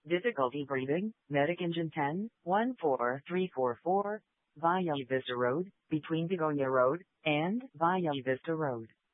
Difficulty breathing, Medic Engine 10, 14344, Via Vista Road, between Begonia Road and Via Vista Road.